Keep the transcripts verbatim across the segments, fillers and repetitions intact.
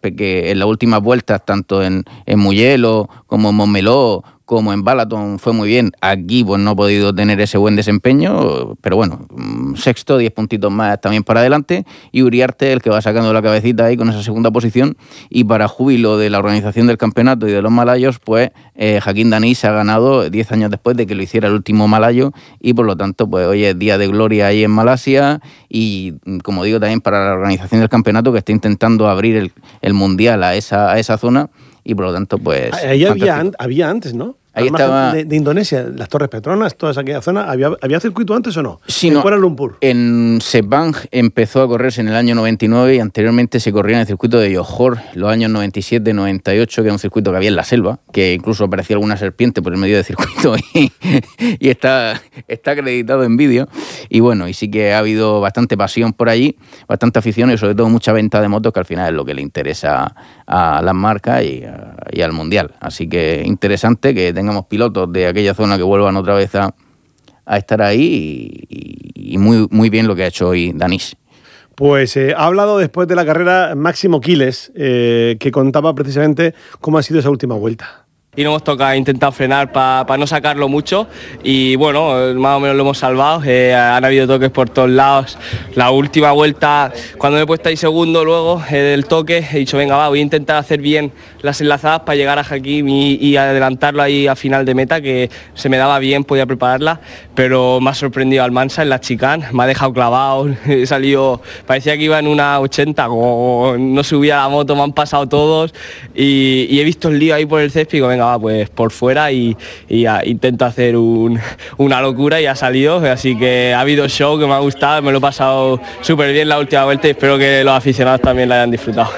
que en las últimas vueltas, tanto en, en Mugello como en Montmeló, como en Balaton fue muy bien. Aquí pues no ha podido tener ese buen desempeño, pero bueno, sexto, diez puntitos más también para adelante, y Uriarte el que va sacando la cabecita ahí con esa segunda posición, y para júbilo de la organización del campeonato y de los malayos, pues eh, Hakim Danis ha ganado diez años después de que lo hiciera el último malayo, y por lo tanto pues hoy es día de gloria ahí en Malasia, y como digo también para la organización del campeonato, que está intentando abrir el, el mundial a esa, a esa zona, y por lo tanto pues... Ahí había, an- había antes, ¿no? Ahí estaba... de, de Indonesia, las Torres Petronas, toda aquella zona, ¿había, ¿había circuito antes o no? Sí, en no, Kuala Lumpur. En Sepang empezó a correrse en el año noventa y nueve, y anteriormente se corría en el circuito de Johor, los años noventa y siete, noventa y ocho, que era un circuito que había en la selva, que incluso aparecía alguna serpiente por el medio del circuito y, y está, está acreditado en vídeo. Y bueno, y sí que ha habido bastante pasión por allí, bastante afición y sobre todo mucha venta de motos, que al final es lo que le interesa a las marcas y, a, y al mundial. Así que interesante que tengamos pilotos de aquella zona que vuelvan otra vez a, a estar ahí, y, y muy, muy bien lo que ha hecho hoy Danis. Pues eh, ha hablado después de la carrera Máximo Quiles, eh, que contaba precisamente cómo ha sido esa última vuelta. Y nos hemos tocado intentar frenar para pa no sacarlo mucho, y bueno, más o menos lo hemos salvado. Eh, han habido toques por todos lados. La última vuelta, cuando me he puesto ahí segundo luego eh, del toque, he dicho venga va, voy a intentar hacer bien las enlazadas para llegar a Hakim y, y adelantarlo ahí a final de meta, que se me daba bien, podía prepararla, pero me ha sorprendido Almansa en la chicane, me ha dejado clavado, he salido, parecía que iba en una ochenta, como no subía la moto, me han pasado todos, y, y he visto el lío ahí por el césped y digo venga va, pues por fuera, y, y a, intento hacer un, una locura, y ha salido, así que ha habido show que me ha gustado, me lo he pasado súper bien la última vuelta, y espero que los aficionados también la hayan disfrutado.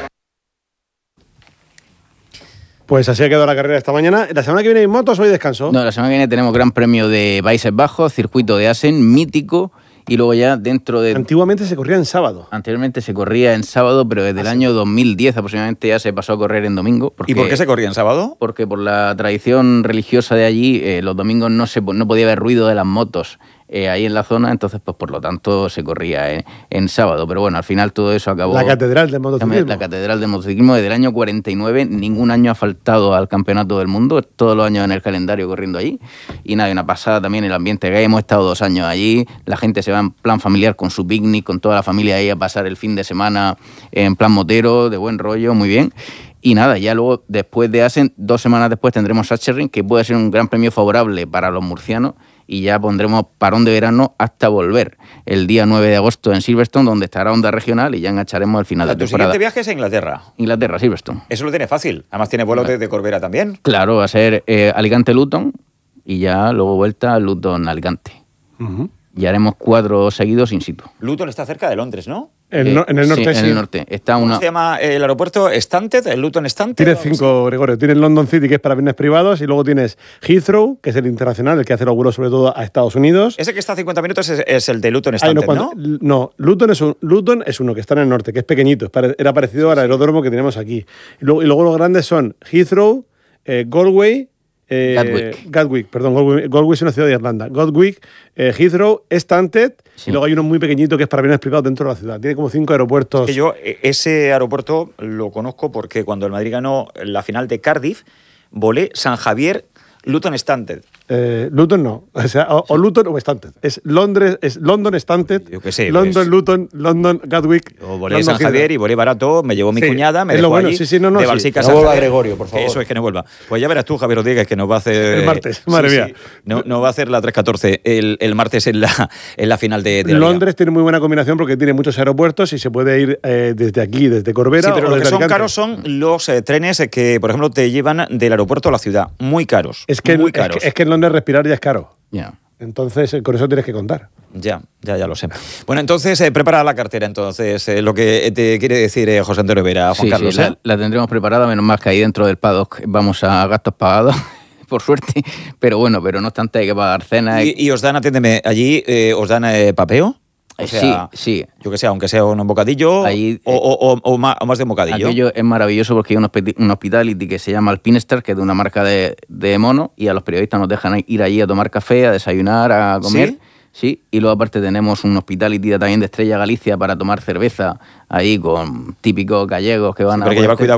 Pues así ha quedado la carrera esta mañana. ¿La semana que viene hay motos o hay descanso? No, la semana que viene tenemos Gran Premio de Países Bajos, circuito de Assen, mítico, y luego ya dentro de... Antiguamente se corría en sábado. Anteriormente se corría en sábado, pero desde el año dos mil diez aproximadamente ya se pasó a correr en domingo. Porque, ¿Y por qué se corría en sábado? Porque por la tradición religiosa de allí, eh, los domingos no, se, no podía haber ruido de las motos eh, ahí en la zona, entonces pues por lo tanto se corría en, en sábado. Pero bueno, al final todo eso acabó... La catedral del motociclismo. La catedral del motociclismo desde el año cuarenta y nueve, ningún año ha faltado al campeonato del mundo, todos los años en el calendario corriendo allí. Y nada, una pasada también el ambiente gay, hemos estado dos años allí, la gente se va en plan familiar con su picnic, con toda la familia ahí a pasar el fin de semana en plan motero, de buen rollo, muy bien. Y nada, ya luego después de Assen, dos semanas después tendremos Sachsenring, que puede ser un gran premio favorable para los murcianos, y ya pondremos parón de verano hasta volver el día nueve de agosto en Silverstone, donde estará Onda Regional, y ya engancharemos el final O sea, de tu temporada. siguiente viaje es a Inglaterra. Inglaterra, Silverstone. Eso lo tiene fácil. Además tiene vuelos desde Corbera también. Claro, va a ser eh, Alicante-Luton, y ya luego vuelta a Luton-Alicante. Uh-huh. Y haremos cuatro seguidos in situ. Luton está cerca de Londres, ¿no? En, no, en el norte, sí. sí. En el norte. Está ¿Cómo una... se llama el aeropuerto? ¿Stansted? ¿El Luton Stansted? Tienes cinco, Gregorio. Tienes London City, que es para aviones privados, y luego tienes Heathrow, que es el internacional, el que hace los vuelos sobre todo a Estados Unidos. Ese que está a cincuenta minutos es, es el de Luton Ay, Stansted, no, cuando, ¿no? no, Luton es, un, Luton es uno que está en el norte, que es pequeñito, es pare, era parecido al aeródromo que tenemos aquí. Y luego, y luego los grandes son Heathrow, eh, Galway, eh, Gatwick. Gatwick, perdón, Galway, Galway es una ciudad de Irlanda. Gatwick, eh, Heathrow, Stansted, sí. Y luego hay uno muy pequeñito que es para aviones privados dentro de la ciudad. Tiene como cinco aeropuertos. Es que yo ese aeropuerto lo conozco porque cuando el Madrid ganó la final de Cardiff, volé San Javier, Luton Stansted. Eh, Luton no, o, sea, o, o Luton o Stansted. Es Londres, es London Stansted, Yo qué sé. London, pues, Luton, London, Gatwick. Yo volé London San Javier y volé barato, me llevó mi sí, cuñada, me es dejó lo bueno, allí sí, sí, no, no, de sí. Balsica a No San vuelva Javier. Gregorio, por favor. Que eso es que no vuelva. Pues ya verás tú, Javier Rodríguez, que nos va a hacer... El martes, madre sí, mía. Sí, no, no va a hacer la tres catorce el, el martes en la, en la final de, de la Londres Liga. tiene muy buena combinación porque tiene muchos aeropuertos y se puede ir eh, desde aquí, desde Corbera. Sí, pero o lo que desde son Alicante. caros son los eh, trenes que, por ejemplo, te llevan del aeropuerto a la ciudad. Muy caros. Es que, muy es caros. que, es que en Londres respirar ya es caro. Ya. Yeah. Entonces, eh, con eso tienes que contar. Ya, ya, ya lo sé. Bueno, entonces, eh, prepara la cartera, entonces, eh, lo que te quiere decir eh, José Antonio Vera, Juan sí, Carlos. Sí, ¿eh? la, la tendremos preparada, menos mal que ahí dentro del paddock vamos a gastos pagados, por suerte, pero bueno, pero no obstante hay que pagar cenas. ¿Y, y os dan, atiéndeme, allí eh, os dan eh, papeo? O sea, sí, sí. Yo que sé, aunque sea un bocadillo Ahí, o, o, o, o, más, o más de un bocadillo. Aquello es maravilloso porque hay un, un hospitality que se llama Alpinestar, que es de una marca de, de mono, y a los periodistas nos dejan ir allí a tomar café, a desayunar, a comer. ¿Sí? Sí, y luego aparte tenemos un hospitality también de Estrella Galicia para tomar cerveza ahí con típicos gallegos que van Sí, a... pero hay que llevar cuidado